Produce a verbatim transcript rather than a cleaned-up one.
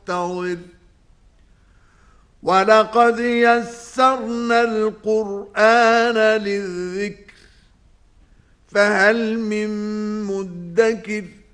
فارتضر ولقد يسرنا القرآن للذكر فهل من مدكر